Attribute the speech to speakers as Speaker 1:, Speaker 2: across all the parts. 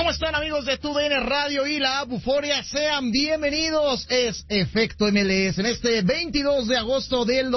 Speaker 1: ¿Cómo están, amigos de TUDN Radio y la Buforia? Sean bienvenidos. Es Efecto MLS. En este 22 de agosto del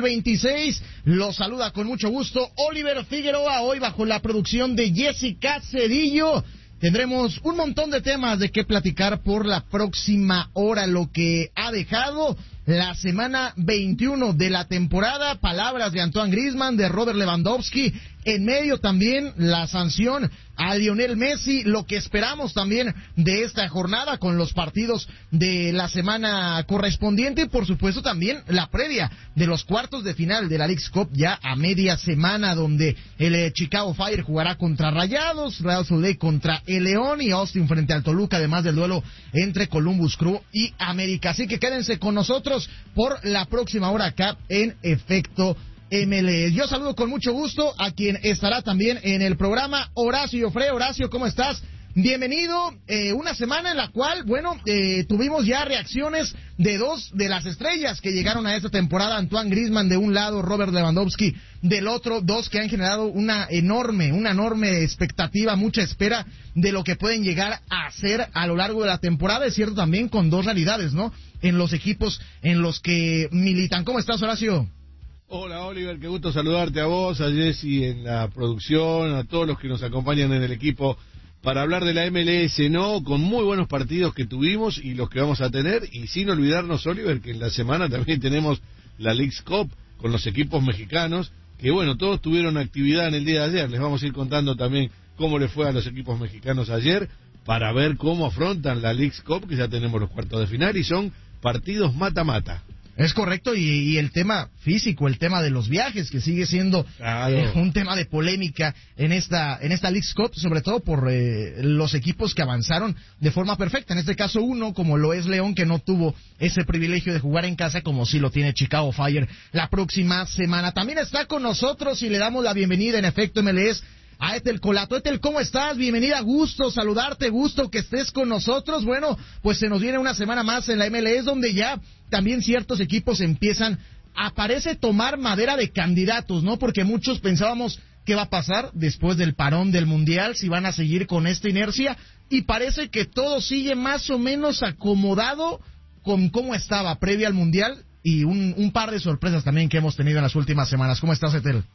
Speaker 1: 2026, los saluda con mucho gusto Oliver Figueroa, hoy bajo la producción de Jessica Cedillo. Tendremos un montón de temas de qué platicar por la próxima hora, lo que ha dejado la semana 21 de la temporada, palabras de Antoine Griezmann, de Robert Lewandowski, en medio también la sanción a Lionel Messi, lo que esperamos también de esta jornada con los partidos de la semana correspondiente y por supuesto también la previa de los cuartos de final de la Leagues Cup ya a media semana, donde el Chicago Fire jugará contra Rayados, Real Salt Lake contra el León y Austin frente al Toluca, además del duelo entre Columbus Crew y América. Así que quédense con nosotros por la próxima hora acá en Efecto MLS. Yo saludo con mucho gusto a quien estará también en el programa, Horacio Joffre. Horacio, ¿cómo estás? Bienvenido, una semana en la cual, tuvimos ya reacciones de dos de las estrellas que llegaron a esta temporada, Antoine Griezmann de un lado, Robert Lewandowski del otro, dos que han generado una enorme expectativa, mucha espera de lo que pueden llegar a hacer a lo largo de la temporada. Es cierto también con dos realidades, ¿no? En los equipos en los que militan. ¿Cómo estás, Horacio?
Speaker 2: Hola, Oliver, qué gusto saludarte a vos, a Jessy en la producción, a todos los que nos acompañan en el equipo para hablar de la MLS, ¿no? Con muy buenos partidos que tuvimos y los que vamos a tener, y sin olvidarnos, Oliver, que en la semana también tenemos la Leagues Cup con los equipos mexicanos, que todos tuvieron actividad en el día de ayer. Les vamos a ir contando también cómo le fue a los equipos mexicanos ayer, para ver cómo afrontan la Leagues Cup, que ya tenemos los cuartos de final, y son partidos mata-mata.
Speaker 1: Es correcto, y el tema físico, el tema de los viajes, que sigue siendo un tema de polémica en esta Leagues Cup, sobre todo por los equipos que avanzaron de forma perfecta. En este caso uno, como lo es León, que no tuvo ese privilegio de jugar en casa, como sí lo tiene Chicago Fire la próxima semana. También está con nosotros y le damos la bienvenida en Efecto MLS a Ethel Colato. Ethel, ¿cómo estás? Bienvenida, gusto saludarte, gusto que estés con nosotros. Bueno, pues se nos viene una semana más en la MLS, donde ya también ciertos equipos empiezan parece tomar madera de candidatos, ¿no? Porque muchos pensábamos qué va a pasar después del parón del Mundial, si van a seguir con esta inercia, y parece que todo sigue más o menos acomodado con cómo estaba previa al Mundial, y un par de sorpresas también que hemos tenido en las últimas semanas. ¿Cómo estás, Ethel?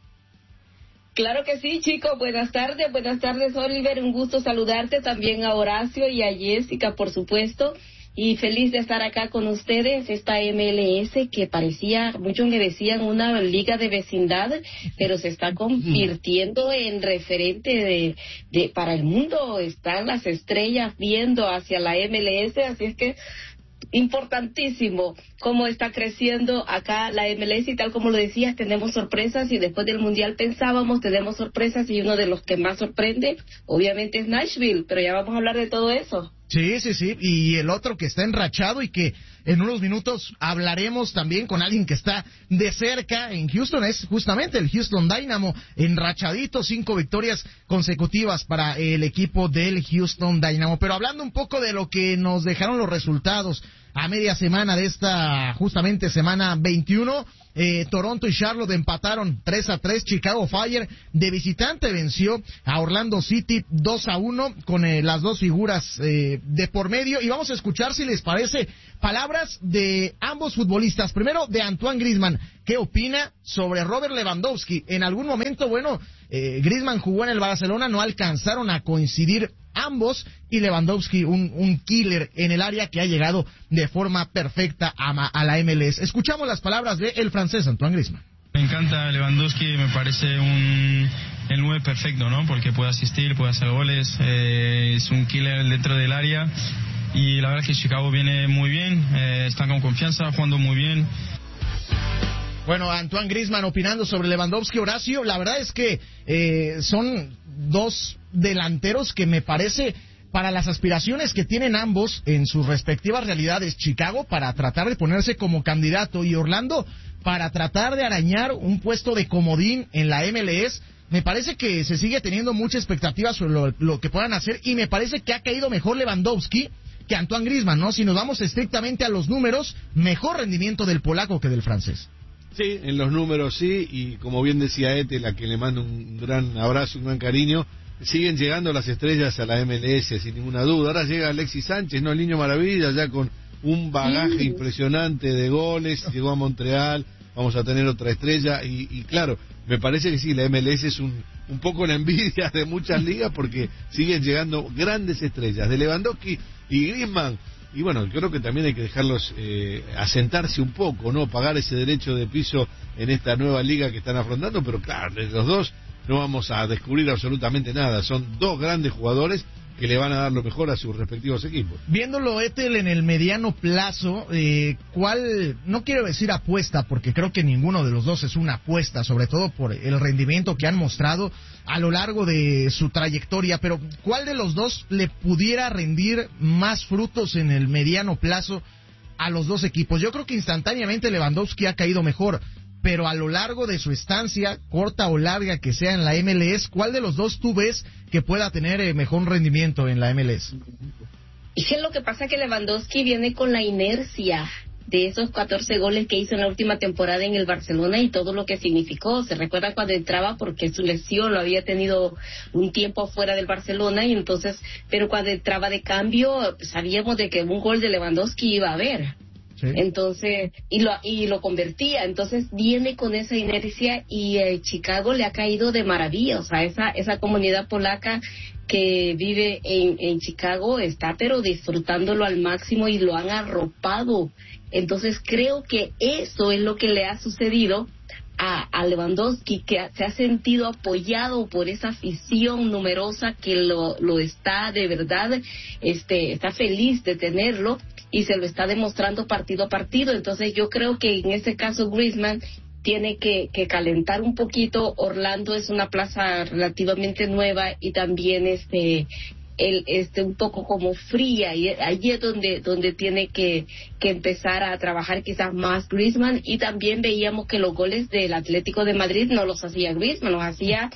Speaker 3: Claro que sí, chicos. Buenas tardes, Oliver. Un gusto saludarte, también a Horacio y a Jessica, por supuesto. Y feliz de estar acá con ustedes, esta MLS que parecía, muchos me decían, una liga de vecindad, pero se está convirtiendo en referente para el mundo. Están las estrellas viendo hacia la MLS, así es que importantísimo cómo está creciendo acá la MLS, y tal como lo decías, tenemos sorpresas, y después del Mundial pensábamos, tenemos sorpresas, y uno de los que más sorprende obviamente es Nashville, pero ya vamos a hablar de todo eso.
Speaker 1: Sí, y el otro que está enrachado y que en unos minutos hablaremos también con alguien que está de cerca en Houston, es justamente el Houston Dynamo, enrachadito, 5 victorias consecutivas para el equipo del Houston Dynamo. Pero hablando un poco de lo que nos dejaron los resultados a media semana de esta justamente semana 21, Toronto y Charlotte empataron 3-3, Chicago Fire de visitante venció a Orlando City 2-1 con las dos figuras de por medio, y vamos a escuchar, si les parece, palabras de ambos futbolistas. Primero de Antoine Griezmann, ¿qué opina sobre Robert Lewandowski? En algún momento, Griezmann jugó en el Barcelona, no alcanzaron a coincidir ambos, y Lewandowski un killer en el área que ha llegado de forma perfecta a la MLS. Escuchamos las palabras de el francés Antoine Griezmann.
Speaker 4: Me encanta Lewandowski, me parece el 9 perfecto, ¿no? Porque puede asistir, puede hacer goles, es un killer dentro del área, y la verdad es que Chicago viene muy bien, están con confianza, jugando muy bien.
Speaker 1: Bueno, Antoine Griezmann opinando sobre Lewandowski. Horacio, la verdad es que son dos delanteros que me parece, para las aspiraciones que tienen ambos en sus respectivas realidades, Chicago para tratar de ponerse como candidato y Orlando para tratar de arañar un puesto de comodín en la MLS, me parece que se sigue teniendo mucha expectativa sobre lo que puedan hacer, y me parece que ha caído mejor Lewandowski que Antoine Griezmann, ¿no? Si nos vamos estrictamente a los números, mejor rendimiento del polaco que del francés.
Speaker 2: Sí, en los números sí, y como bien decía Ethel, a quien le mando un gran abrazo, un gran cariño, siguen llegando las estrellas a la MLS sin ninguna duda. Ahora llega Alexis Sánchez, ¿no? El Niño Maravilla, ya con un bagaje impresionante de goles, llegó a Montreal, vamos a tener otra estrella y claro, me parece que sí, la MLS es un poco la envidia de muchas ligas porque siguen llegando grandes estrellas, de Lewandowski y Griezmann. Y bueno, creo que también hay que dejarlos asentarse un poco, ¿no? Pagar ese derecho de piso en esta nueva liga que están afrontando, pero claro, de los dos no vamos a descubrir absolutamente nada. Son dos grandes jugadores que le van a dar lo mejor a sus respectivos equipos.
Speaker 1: Viéndolo, Ethel, en el mediano plazo, ¿cuál, no quiero decir apuesta, porque creo que ninguno de los dos es una apuesta, sobre todo por el rendimiento que han mostrado a lo largo de su trayectoria, pero ¿cuál de los dos le pudiera rendir más frutos en el mediano plazo a los dos equipos? Yo creo que instantáneamente Lewandowski ha caído mejor, pero a lo largo de su estancia, corta o larga que sea en la MLS, ¿cuál de los dos tú ves que pueda tener mejor rendimiento en la MLS?
Speaker 3: Y que lo que pasa es que Lewandowski viene con la inercia de esos 14 goles que hizo en la última temporada en el Barcelona y todo lo que significó. Se recuerda cuando entraba, porque su lesión lo había tenido un tiempo fuera del Barcelona, y entonces, pero cuando entraba de cambio, sabíamos de que un gol de Lewandowski iba a haber. Sí. Entonces, y lo convertía. Entonces viene con esa inercia y Chicago le ha caído de maravilla. O sea, esa comunidad polaca que vive en Chicago está pero disfrutándolo al máximo y lo han arropado. Entonces creo que eso es lo que le ha sucedido a Lewandowski, que se ha sentido apoyado por esa afición numerosa que lo está de verdad, está feliz de tenerlo y se lo está demostrando partido a partido. Entonces yo creo que en ese caso Griezmann tiene que calentar un poquito. Orlando es una plaza relativamente nueva y también un poco como fría, y allí es donde tiene que empezar a trabajar quizás más Griezmann. Y también veíamos que los goles del Atlético de Madrid no los hacía Griezmann, los hacía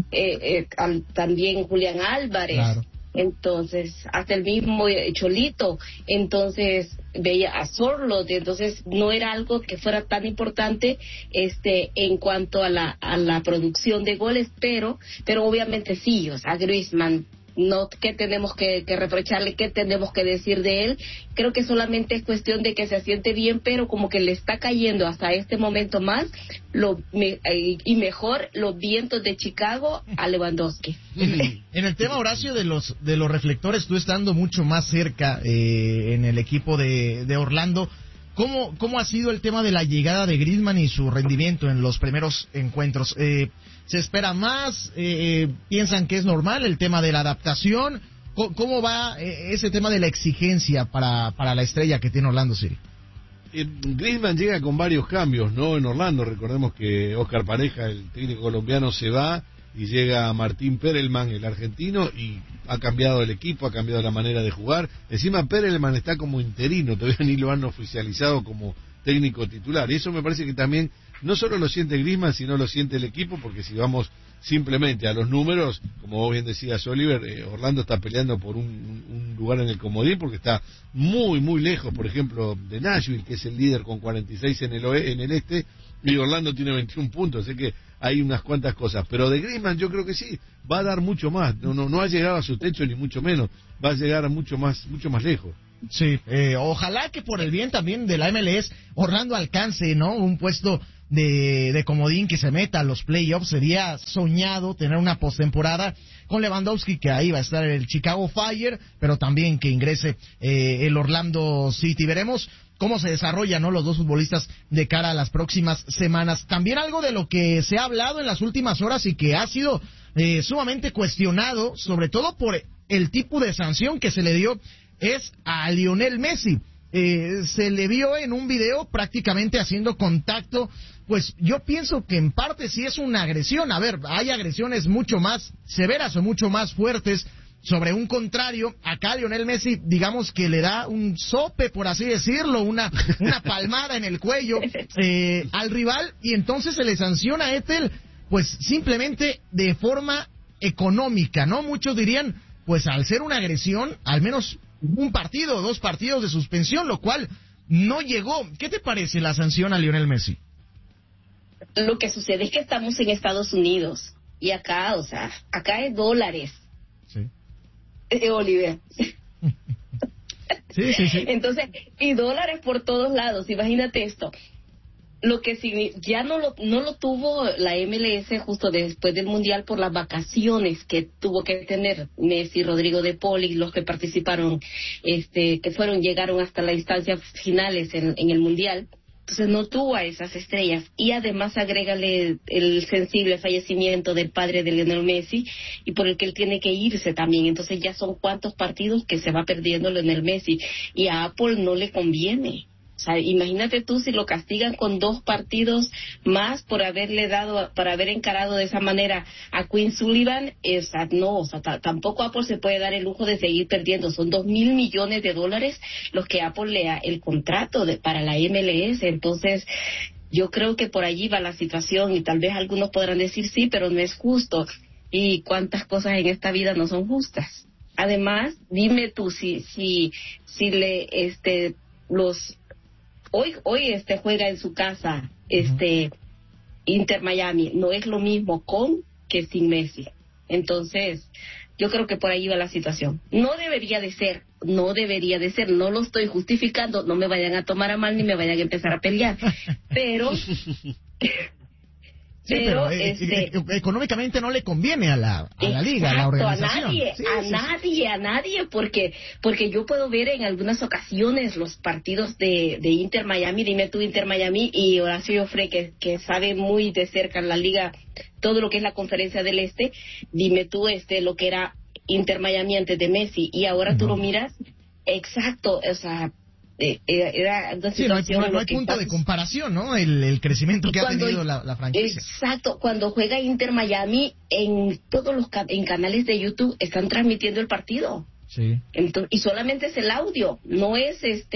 Speaker 3: también Julián Álvarez. Claro. Entonces, hasta el mismo Cholito. Entonces veía a Sorlo, entonces no era algo que fuera tan importante en cuanto a la producción de goles, pero obviamente sí, o sea, Griezmann, no, ¿qué tenemos que reprocharle? ¿Qué tenemos que decir de él? Creo que es cuestión de que se siente bien, pero como que le está cayendo hasta este momento más y mejor los vientos de Chicago a Lewandowski.
Speaker 1: En el tema, Horacio, de los reflectores, tú estando mucho más cerca en el equipo de Orlando, ¿cómo ha sido el tema de la llegada de Griezmann y su rendimiento en los primeros encuentros? ¿Se espera más? ¿Piensan que es normal el tema de la adaptación? ¿Cómo va ese tema de la exigencia para la estrella que tiene Orlando City?
Speaker 2: Griezmann llega con varios cambios, ¿no? En Orlando, recordemos que Oscar Pareja, el técnico colombiano, se va y llega Martín Perelman, el argentino, y ha cambiado el equipo, ha cambiado la manera de jugar. Encima Perelman está como interino, todavía ni lo han oficializado como técnico titular, y eso me parece que también no solo lo siente Griezmann, sino lo siente el equipo, porque si vamos simplemente a los números, como vos bien decías, Oliver, Orlando está peleando por un lugar en el comodín, porque está muy, muy lejos, por ejemplo, de Nashville, que es el líder con 46 en el este, y Orlando tiene 21 puntos, así que hay unas cuantas cosas. Pero de Griezmann yo creo que sí, va a dar mucho más, no ha llegado a su techo ni mucho menos, va a llegar a mucho más lejos.
Speaker 1: Sí, ojalá que por el bien también de la MLS, Orlando alcance, ¿no?, un puesto de comodín, que se meta a los playoffs. Sería soñado tener una postemporada con Lewandowski, que ahí va a estar el Chicago Fire, pero también que ingrese el Orlando City. Veremos cómo se desarrollan, ¿no?, los dos futbolistas de cara a las próximas semanas. También algo de lo que se ha hablado en las últimas horas y que ha sido sumamente cuestionado, sobre todo por el tipo de sanción que se le dio, es a Lionel Messi. Se le vio en un video prácticamente haciendo contacto. Pues yo pienso que en parte sí es una agresión. A ver, hay agresiones mucho más severas o mucho más fuertes sobre un contrario. Acá Lionel Messi, digamos que le da un sope, por así decirlo, una palmada en el cuello al rival, y entonces se le sanciona a Ethel, pues simplemente de forma económica, ¿no? Muchos dirían, pues al ser una agresión, al menos un partido o 2 partidos de suspensión, lo cual no llegó. ¿Qué te parece la sanción a Lionel Messi?
Speaker 3: Lo que sucede es que estamos en Estados Unidos y acá, o sea, acá es dólares.
Speaker 1: Sí.
Speaker 3: Oliver.
Speaker 1: Sí.
Speaker 3: Entonces, y dólares por todos lados, imagínate esto. Lo que ya no lo tuvo la MLS justo después del Mundial por las vacaciones que tuvo que tener Messi, Rodrigo de Paul y los que participaron, que llegaron hasta las instancias finales en el Mundial. Entonces no tuvo a esas estrellas, y además agrégale el sensible fallecimiento del padre de Lionel Messi, y por el que él tiene que irse también. Entonces ya son cuántos partidos que se va perdiendo Lionel Messi, y a Apple no le conviene. O sea, imagínate tú si lo castigan con 2 partidos más por haber encarado de esa manera a Quinn Sullivan. Tampoco Apple se puede dar el lujo de seguir perdiendo. Son $2,000 millones los que Apple le da el contrato para la MLS. Entonces, yo creo que por allí va la situación, y tal vez algunos podrán decir sí, pero no es justo. Y cuántas cosas en esta vida no son justas. Además, dime tú si Hoy juega en su casa Inter Miami. No es lo mismo con que sin Messi. Entonces, yo creo que por ahí va la situación. No debería de ser, no lo estoy justificando, no me vayan a tomar a mal ni me vayan a empezar a pelear. Pero
Speaker 1: pero económicamente no le conviene a la liga, a la organización.
Speaker 3: A nadie, porque yo puedo ver en algunas ocasiones los partidos de Inter Miami. Dime tú, Inter Miami y Horacio Joffre, que sabe muy de cerca en la liga todo lo que es la Conferencia del Este. Dime tú lo que era Inter Miami antes de Messi, y ahora tú lo miras. Exacto, o sea, era una situación.
Speaker 1: No hay punto de comparación, ¿no? El crecimiento que ha tenido la franquicia.
Speaker 3: Exacto, cuando juega Inter Miami, en todos en canales de YouTube están transmitiendo el partido.
Speaker 1: Sí.
Speaker 3: Y solamente es el audio, no es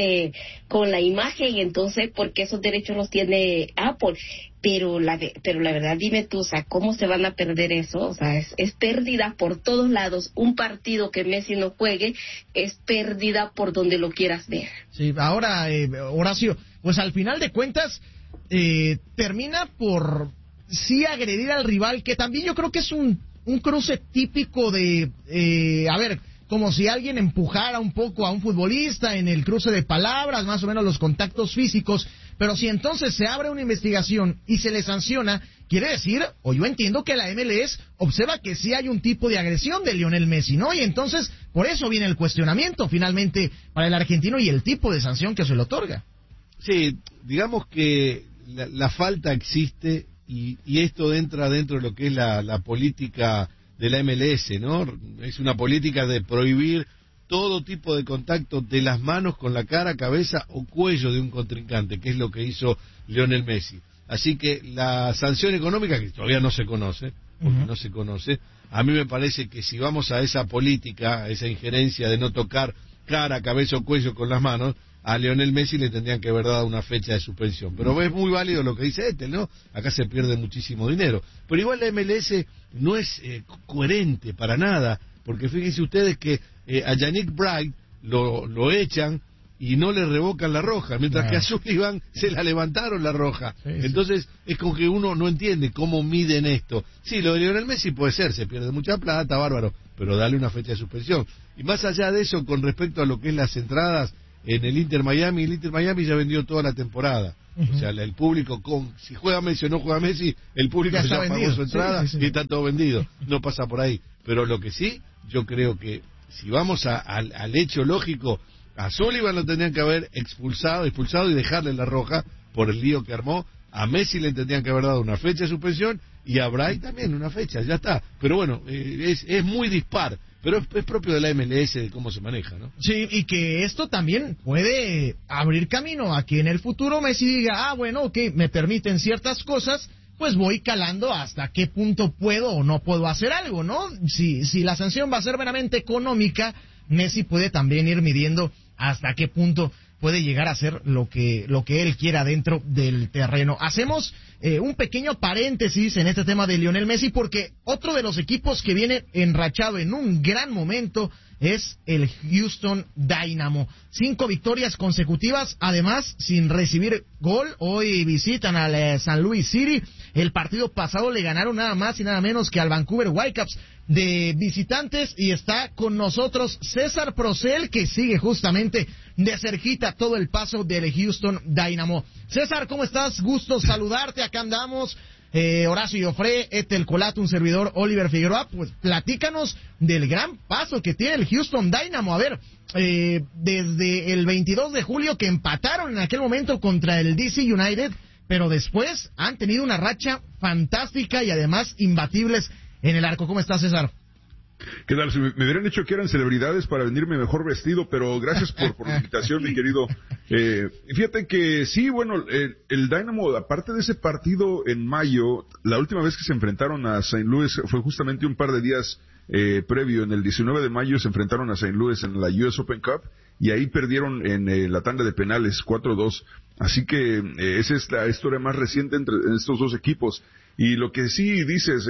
Speaker 3: con la imagen. Entonces, porque esos derechos los tiene Apple. Pero la verdad, dime tú, o sea, ¿cómo se van a perder eso? O sea, es pérdida por todos lados. Un partido que Messi no juegue es pérdida por donde lo quieras ver.
Speaker 1: Sí, ahora, Horacio, pues al final de cuentas, termina por sí agredir al rival, que también yo creo que es un cruce típico de, como si alguien empujara un poco a un futbolista en el cruce de palabras, más o menos los contactos físicos. Pero si entonces se abre una investigación y se le sanciona, quiere decir, o yo entiendo que la MLS observa que sí hay un tipo de agresión de Lionel Messi, ¿no? Y entonces, por eso viene el cuestionamiento finalmente para el argentino y el tipo de sanción que se le otorga.
Speaker 2: Sí, digamos que la falta existe, y esto entra dentro de lo que es la política de la MLS, ¿no? Es una política de prohibir todo tipo de contacto de las manos con la cara, cabeza o cuello de un contrincante, que es lo que hizo Lionel Messi. Así que la sanción económica, que todavía no se conoce, porque no se conoce, a mí me parece que si vamos a esa política, a esa injerencia de no tocar cara, cabeza o cuello con las manos, a Lionel Messi le tendrían que haber dado una fecha de suspensión. Pero es muy válido lo que dice Ethel, ¿no? Acá se pierde muchísimo dinero. Pero igual la MLS no es coherente para nada, porque fíjense ustedes que a Yannick Bright lo echan y no le revocan la roja, mientras que a Sullivan se la levantaron la roja. Sí, entonces es como que uno no entiende cómo miden esto. Sí, lo de Lionel Messi puede ser, se pierde mucha plata, bárbaro, pero dale una fecha de suspensión. Y más allá de eso, con respecto a lo que es las entradas en el Inter Miami ya vendió toda la temporada. O sea, el público, si juega Messi o no juega Messi, el público ya pagó su entrada y está todo vendido. No pasa por ahí. Pero lo que sí, yo creo que si vamos al hecho lógico, a Sullivan lo tendrían que haber expulsado y dejarle la roja por el lío que armó. A Messi le tendrían que haber dado una fecha de suspensión y a Bright también una fecha, ya está. Pero bueno, es muy dispar, pero es propio de la MLS de cómo se maneja, ¿no?
Speaker 1: Sí, y que esto también puede abrir camino a que en el futuro Messi diga, bueno, ok, me permiten ciertas cosas, pues voy calando hasta qué punto puedo o no puedo hacer algo, ¿no? Si la sanción va a ser meramente económica, Messi puede también ir midiendo hasta qué punto puede llegar a hacer lo que él quiera dentro del terreno. Hacemos un pequeño paréntesis en este tema de Lionel Messi, porque otro de los equipos que viene enrachado en un gran momento es el Houston Dynamo. 5 victorias consecutivas, además sin recibir gol. Hoy visitan al San Luis City. El partido pasado le ganaron nada más y nada menos que al Vancouver Whitecaps de visitantes y está con nosotros César Procel, que sigue justamente de cerquita todo el paso del Houston Dynamo. César, ¿cómo estás? Gusto saludarte, acá andamos. Horacio Joffre, Etel Colato, un servidor, Oliver Figueroa. Pues platícanos del gran paso que tiene el Houston Dynamo. A ver, desde el 22 de julio que empataron en aquel momento contra el DC United, pero después han tenido una racha fantástica y además imbatibles en el arco. ¿Cómo estás, César?
Speaker 5: ¿Qué tal? Si me hubieran dicho que eran celebridades para venirme mejor vestido, pero gracias por la invitación, mi querido. Fíjate que sí, bueno, el Dynamo, aparte de ese partido en mayo, la última vez que se enfrentaron a St. Louis fue justamente un par de días previo. En el 19 de mayo se enfrentaron a St. Louis en la US Open Cup y ahí perdieron en la tanda de penales 4-2. Así que esa es la historia más reciente entre estos dos equipos. Y lo que sí dices,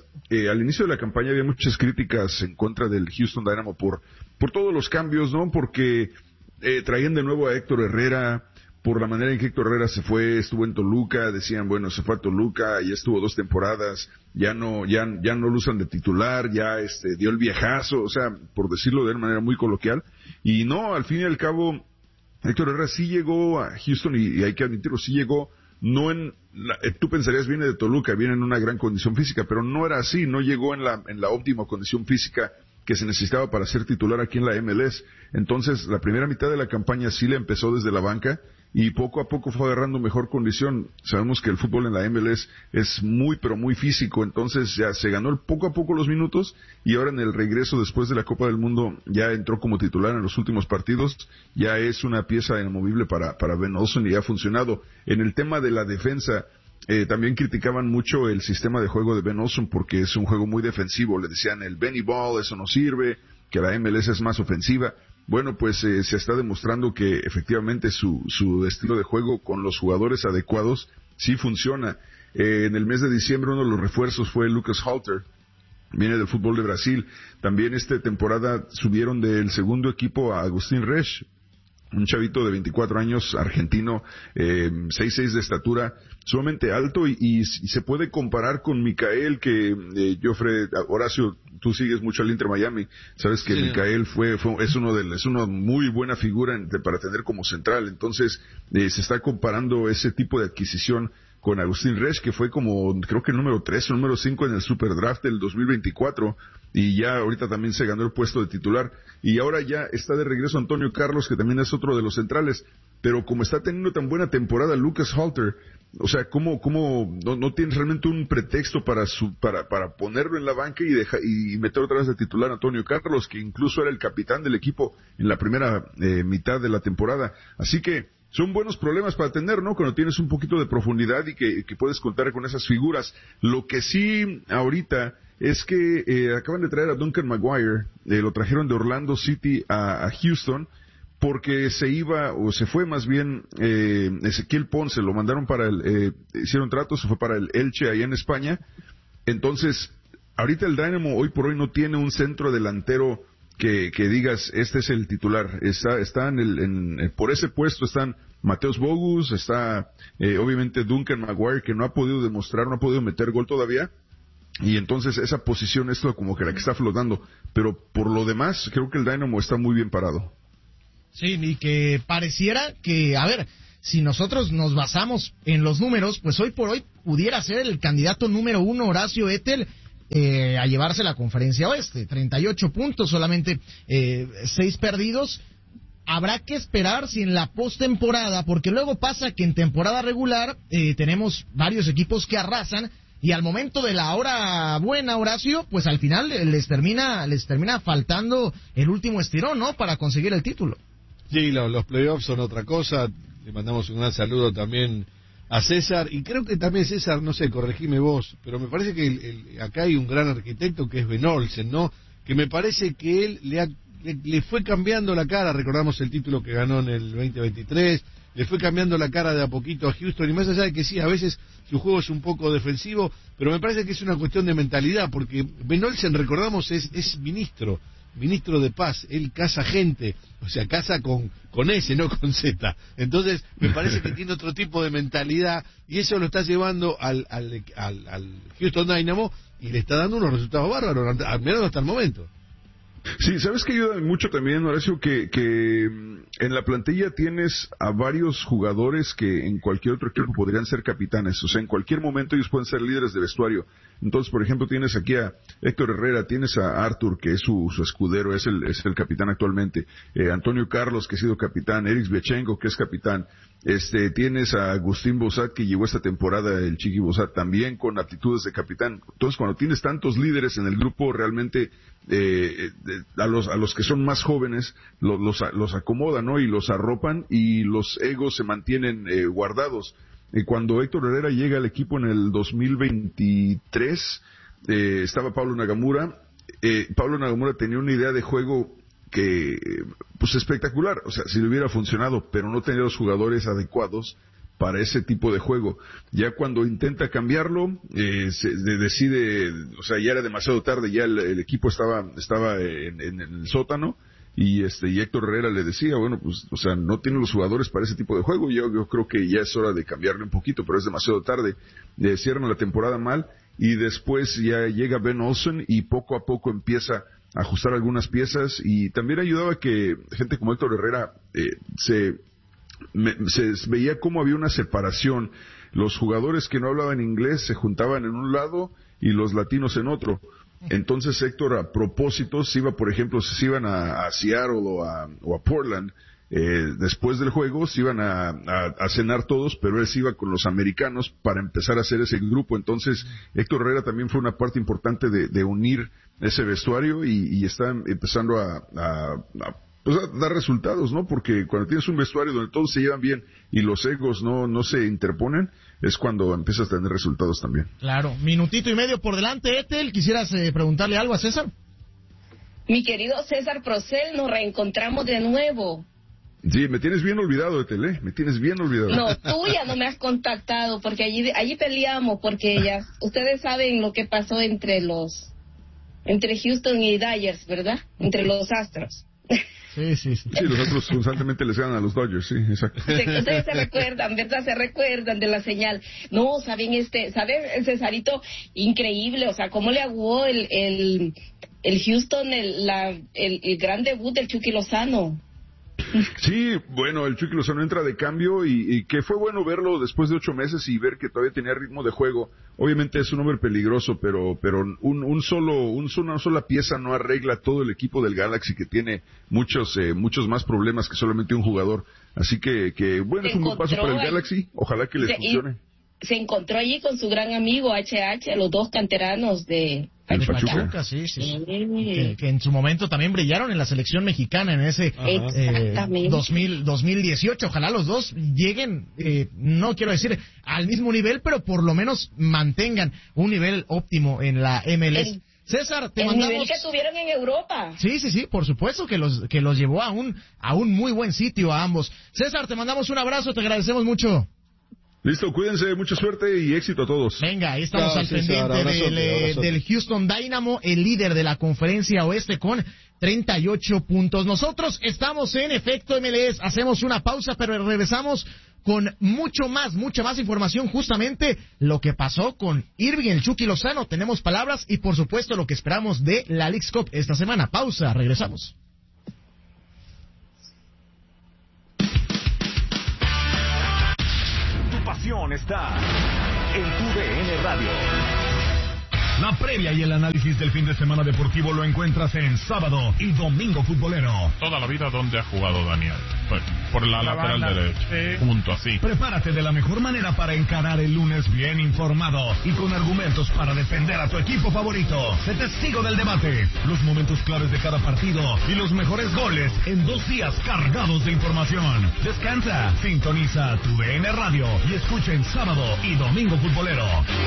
Speaker 5: al inicio de la campaña había muchas críticas en contra del Houston Dynamo por todos los cambios, ¿no? Porque traían de nuevo a Héctor Herrera, por la manera en que Héctor Herrera se fue, estuvo en Toluca, decían, bueno, se fue a Toluca, ya estuvo 2 temporadas, ya no lo usan de titular, ya dio el viejazo, o sea, por decirlo de una manera muy coloquial. Y no, al fin y al cabo, Héctor Herrera sí llegó a Houston y hay que admitirlo, sí llegó. No tú pensarías viene de Toluca, viene en una gran condición física, pero no era así, no llegó en la óptima condición física que se necesitaba para ser titular aquí en la MLS. Entonces, la primera mitad de la campaña sí le empezó desde la banca y poco a poco fue agarrando mejor condición. Sabemos que el fútbol en la MLS es muy, pero muy físico, entonces ya se ganó poco a poco los minutos y ahora en el regreso después de la Copa del Mundo ya entró como titular en los últimos partidos, ya es una pieza inamovible para Ben Olsen y ha funcionado. En el tema de la defensa, también criticaban mucho el sistema de juego de Ben Olsen porque es un juego muy defensivo, le decían el Benny Ball, eso no sirve, que la MLS es más ofensiva. Bueno, pues se está demostrando que efectivamente su estilo de juego con los jugadores adecuados sí funciona. En el mes de diciembre uno de los refuerzos fue Lucas Halter, viene del fútbol de Brasil. También esta temporada subieron del segundo equipo a Agustín Resch, un chavito de 24 años, argentino, 6'6" de estatura, sumamente alto y se puede comparar con Micael, que Horacio, tú sigues mucho al Inter Miami, sabes que sí. Micael es una muy buena figura para tener como central, entonces se está comparando ese tipo de adquisición con Agustín Resch, que fue como, creo que el número 3 o número 5 en el Super Draft del 2024, y ya ahorita también se ganó el puesto de titular, y ahora ya está de regreso Antonio Carlos, que también es otro de los centrales, pero como está teniendo tan buena temporada Lucas Halter, o sea, ¿cómo no tienes realmente un pretexto para ponerlo en la banca y meter otra vez de titular a Antonio Carlos, que incluso era el capitán del equipo en la primera mitad de la temporada? Así que son buenos problemas para tener, ¿no? Cuando tienes un poquito de profundidad y que puedes contar con esas figuras. Lo que sí ahorita es que acaban de traer a Duncan Maguire, lo trajeron de Orlando City a Houston, porque se fue más bien Ezequiel Ponce, lo mandaron hicieron tratos, se fue para el Elche allá en España. Entonces, ahorita el Dynamo hoy por hoy no tiene un centro delantero que digas, este es el titular. Por ese puesto están Mateus Bogus, está obviamente Duncan Maguire, que no ha podido demostrar, no ha podido meter gol todavía, y entonces esa posición es como que la que está flotando, pero por lo demás creo que el Dynamo está muy bien parado.
Speaker 1: Sí, y que pareciera que, a ver, si nosotros nos basamos en los números, pues hoy por hoy pudiera ser el candidato número 1 Horacio Etel a llevarse la Conferencia Oeste. 38 puntos, solamente 6 perdidos. Habrá que esperar si en la postemporada, porque luego pasa que en temporada regular tenemos varios equipos que arrasan y al momento de la hora buena, Horacio, pues al final les termina faltando el último estirón, ¿no?, para conseguir el título.
Speaker 2: Sí, los playoffs son otra cosa. Le mandamos un gran saludo también a César, y creo que también César, no sé, corregime vos, pero me parece que acá hay un gran arquitecto que es Ben Olsen, ¿no? Que me parece que él le fue cambiando la cara. Recordamos el título que ganó en el 2023, le fue cambiando la cara de a poquito a Houston, y más allá de que sí, a veces su juego es un poco defensivo, pero me parece que es una cuestión de mentalidad, porque Ben Olsen, recordamos, es ministro, ministro de paz, él caza gente, o sea, caza con S, no con Z. Entonces, me parece que tiene otro tipo de mentalidad y eso lo está llevando al Houston Dynamo y le está dando unos resultados bárbaros, al menos hasta el momento.
Speaker 5: Sí, ¿sabes que ayuda mucho también, Horacio? Que en la plantilla tienes a varios jugadores que en cualquier otro equipo podrían ser capitanes. O sea, en cualquier momento ellos pueden ser líderes de vestuario. Entonces, por ejemplo, tienes aquí a Héctor Herrera, tienes a Arthur, que es su escudero, es el capitán actualmente. Antonio Carlos, que ha sido capitán. Eric Biechenko, que es capitán. Tienes a Agustín Bozat, que llegó esta temporada, el Chiqui Bozat, también con aptitudes de capitán. Entonces, cuando tienes tantos líderes en el grupo, realmente a los que son más jóvenes los acomodan, ¿no? Y los arropan y los egos se mantienen guardados. Cuando Héctor Herrera llega al equipo en el 2023, estaba Pablo Nagamura. Pablo Nagamura tenía una idea de juego que, pues, espectacular. O sea, si le hubiera funcionado, pero no tenía los jugadores adecuados para ese tipo de juego. Ya cuando intenta cambiarlo, se decide, o sea, ya era demasiado tarde, ya el equipo estaba en el sótano, y Héctor Herrera le decía, bueno, pues, o sea, no tiene los jugadores para ese tipo de juego. Yo creo que ya es hora de cambiarle un poquito, pero es demasiado tarde. Cierran la temporada mal, y después ya llega Ben Olsen, y poco a poco empieza a ajustar algunas piezas, y también ayudaba que gente como Héctor Herrera se veía cómo había una separación. Los jugadores que no hablaban inglés se juntaban en un lado y los latinos en otro. Entonces Héctor, a propósito, se iban a Seattle o a Portland, después del juego se iban a cenar todos, pero él se iba con los americanos para empezar a hacer ese grupo. Entonces Héctor Herrera también fue una parte importante de unir ese vestuario, y está empezando a dar resultados, ¿no? Porque cuando tienes un vestuario donde todos se llevan bien y los egos no se interponen, es cuando empiezas a tener resultados también.
Speaker 1: Claro. Minutito y medio por delante, Ethel. ¿Quisieras preguntarle algo a César?
Speaker 3: Mi querido César Procel, nos reencontramos de nuevo.
Speaker 5: Sí, me tienes bien olvidado, Ethel, me tienes bien olvidado.
Speaker 3: No, tú ya no me has contactado, porque allí peleamos, porque ustedes saben lo que pasó entre Houston y Dyers, ¿verdad? Entre los Astros.
Speaker 5: Sí, los otros constantemente les ganan a los Dodgers, sí, exacto.
Speaker 3: Ustedes se recuerdan, ¿verdad? Se recuerdan de la señal. No, ¿saben Cesarito? Increíble, o sea, cómo le aguó el Houston el gran debut del Chucky Lozano.
Speaker 5: Sí, bueno, el Chucky Lozano entra de cambio, y que fue bueno verlo después de 8 meses y ver que todavía tenía ritmo de juego. Obviamente es un hombre peligroso, pero una sola pieza no arregla todo el equipo del Galaxy, que tiene muchos más problemas que solamente un jugador. Así que bueno, es un buen paso para el Galaxy. Ojalá que les funcione.
Speaker 3: Se encontró allí con su gran amigo HH, los dos canteranos de
Speaker 1: Pachuca, sí. Que en su momento también brillaron en la selección mexicana en ese 2018. Ojalá los dos lleguen, no quiero decir al mismo nivel, pero por lo menos mantengan un nivel óptimo en la MLS. César, te mandamos...
Speaker 3: El nivel que tuvieron en Europa.
Speaker 1: Sí, por supuesto que los llevó a un muy buen sitio a ambos. César, te mandamos un abrazo, te agradecemos mucho.
Speaker 5: Listo, cuídense, mucha suerte y éxito a todos.
Speaker 1: Venga, ahí estamos al pendiente del Houston Dynamo, el líder de la conferencia oeste con 38 puntos. Nosotros estamos en Efecto MLS, hacemos una pausa, pero regresamos con mucha más información, justamente lo que pasó con Irving el Chucky Lozano. Tenemos palabras y por supuesto lo que esperamos de la Leagues Cup esta semana. Pausa, regresamos.
Speaker 6: Pasión está en TUDN Radio.
Speaker 7: La previa y el análisis del fin de semana deportivo lo encuentras en Sábado y Domingo Futbolero.
Speaker 8: Toda la vida donde ha jugado Daniel. Pues, por la lateral derecha. Sí. Junto así.
Speaker 7: Prepárate de la mejor manera para encarar el lunes bien informado y con argumentos para defender a tu equipo favorito. Sé testigo del debate, los momentos claves de cada partido y los mejores goles en 2 días cargados de información. Descansa, sintoniza TUDN Radio y escucha en Sábado y Domingo Futbolero.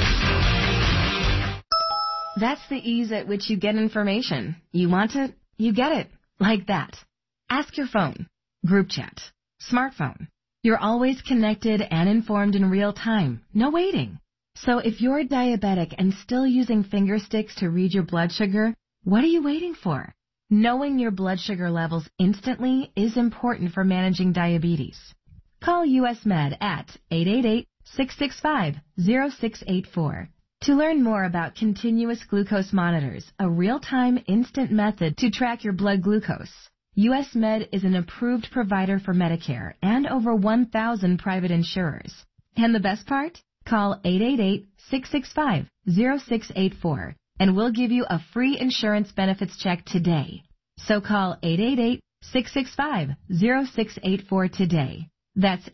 Speaker 9: That's the ease at which you get information. You want it, you get it. Like that. Ask your phone. Group chat. Smartphone. You're always connected and informed in real time. No waiting. So if you're diabetic and still using finger sticks to read your blood sugar, what are you waiting for? Knowing your blood sugar levels instantly is important for managing diabetes. Call US Med at 888-665-0684. To learn more about continuous glucose monitors, a real-time instant method to track your blood glucose. US Med is an approved provider for Medicare and over 1,000 private insurers. And the best part? Call 888-665-0684 and we'll give you a free insurance benefits check today. So call 888-665-0684 today. That's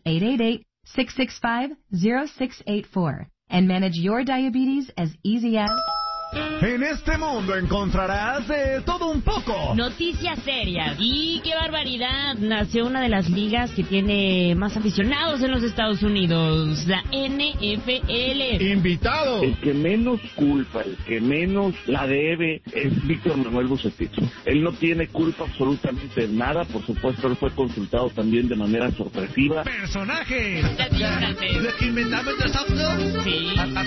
Speaker 9: 888-665-0684 and manage your diabetes as easy as...
Speaker 7: En este mundo encontrarás de todo un poco.
Speaker 10: Noticias serias. Y qué barbaridad. Nació una de las ligas que tiene más aficionados en los Estados Unidos, la NFL.
Speaker 1: Invitado.
Speaker 11: El que menos culpa, el que menos la debe es Víctor Manuel Bucetich. Él no tiene culpa absolutamente de nada. Por supuesto, él fue consultado también de manera sorpresiva.
Speaker 7: Personaje.
Speaker 1: ¿Lo que inventamos nosotros?
Speaker 10: Sí.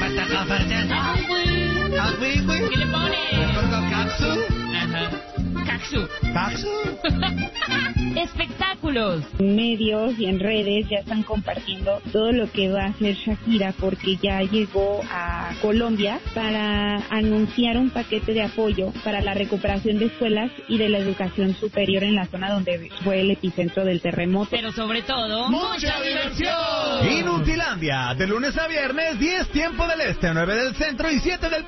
Speaker 10: ¿Qué le pone?
Speaker 1: ¿Caxu?
Speaker 10: Ajá. Caxu.
Speaker 1: ¿Caxu?
Speaker 10: Espectáculos.
Speaker 12: En medios y en redes ya están compartiendo todo lo que va a hacer Shakira porque ya llegó a Colombia para anunciar un paquete de apoyo para la recuperación de escuelas y de la educación superior en la zona donde fue el epicentro del terremoto.
Speaker 10: Pero sobre todo,
Speaker 1: ¡mucha diversión!
Speaker 7: Inutilandia, de lunes a viernes, 10 tiempo del este, 9 del centro y 7 del...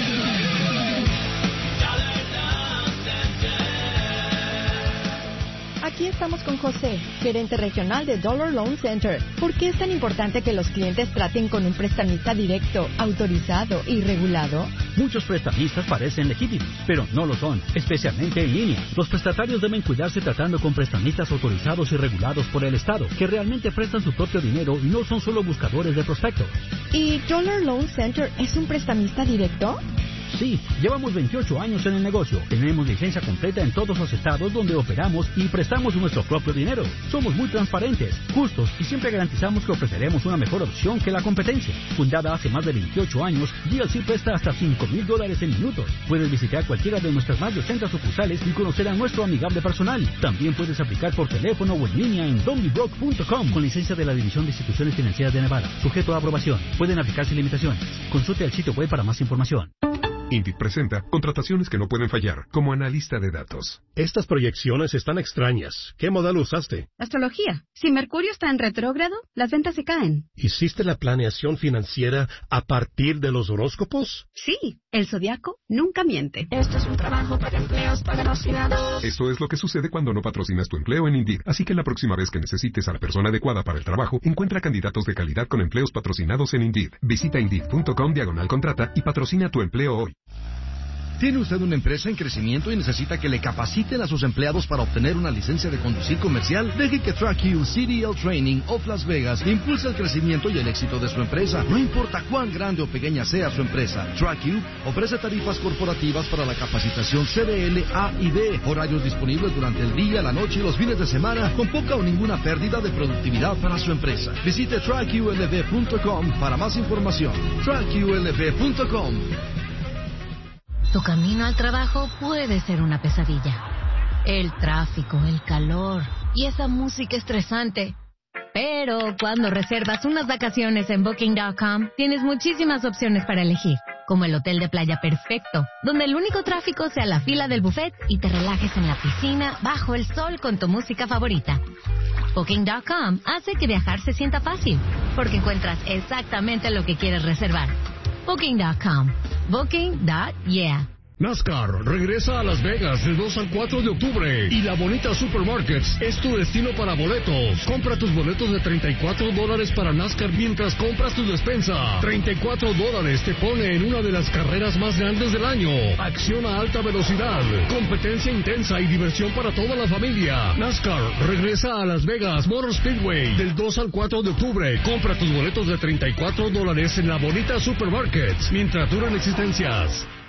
Speaker 13: Aquí estamos con José, gerente regional de Dollar Loan Center. ¿Por qué es tan importante que los clientes traten con un prestamista directo, autorizado y regulado?
Speaker 14: Muchos prestamistas parecen legítimos, pero no lo son, especialmente en línea. Los prestatarios deben cuidarse tratando con prestamistas autorizados y regulados por el Estado, que realmente prestan su propio dinero y no son solo buscadores de prospectos.
Speaker 13: ¿Y Dollar Loan Center es un prestamista directo?
Speaker 14: Sí, llevamos 28 años en el negocio. Tenemos licencia completa en todos los estados donde operamos y prestamos nuestro propio dinero. Somos muy transparentes, justos y siempre garantizamos que ofreceremos una mejor opción que la competencia. Fundada hace más de 28 años, GLC presta hasta $5,000 en minutos. Puedes visitar cualquiera de nuestras más de 80 sucursales y conocer a nuestro amigable personal. También puedes aplicar por teléfono o en línea en donbybroke.com con licencia de la División de Instituciones Financieras de Nevada. Sujeto a aprobación. Pueden aplicarse limitaciones. Consulte el sitio web para más información.
Speaker 15: Indeed presenta contrataciones que no pueden fallar, como analista de datos.
Speaker 16: Estas proyecciones están extrañas. ¿Qué modelo usaste?
Speaker 17: Astrología. Si Mercurio está en retrógrado, las ventas se caen.
Speaker 16: ¿Hiciste la planeación financiera a partir de los horóscopos?
Speaker 17: Sí, el zodiaco nunca miente. Esto es un trabajo para empleos patrocinados.
Speaker 15: Esto es lo que sucede cuando no patrocinas tu empleo en Indeed. Así que la próxima vez que necesites a la persona adecuada para el trabajo, encuentra candidatos de calidad con empleos patrocinados en Indeed. Visita Indeed.com/contrata y patrocina tu empleo hoy.
Speaker 18: ¿Tiene usted una empresa en crecimiento y necesita que le capaciten a sus empleados para obtener una licencia de conducir comercial? Deje que TrackU CDL Training of Las Vegas impulse el crecimiento y el éxito de su empresa. No importa cuán grande o pequeña sea su empresa, TrackU ofrece tarifas corporativas para la capacitación CDL, A y D, horarios disponibles durante el día, la noche y los fines de semana, con poca o ninguna pérdida de productividad para su empresa. Visite TrackULV.com para más información. TrackULV.com.
Speaker 19: Tu camino al trabajo puede ser una pesadilla. El tráfico, el calor y esa música estresante. Pero cuando reservas unas vacaciones en Booking.com, tienes muchísimas opciones para elegir, como el hotel de playa perfecto, donde el único tráfico sea la fila del buffet y te relajes en la piscina bajo el sol con tu música favorita. Booking.com hace que viajar se sienta fácil, porque encuentras exactamente lo que quieres reservar. Booking.com. Booking.yeah.
Speaker 16: NASCAR regresa a Las Vegas del 2 al 4 de octubre y la Bonita Supermarkets es tu destino para boletos. Compra tus boletos de $34 para NASCAR mientras compras tu despensa. $34 te pone en una de las carreras más grandes del año. Acción a alta velocidad, competencia intensa y diversión para toda la familia. NASCAR regresa a Las Vegas Motor Speedway del 2 al 4 de octubre. Compra tus boletos de $34 en la Bonita Supermarkets mientras duran existencias.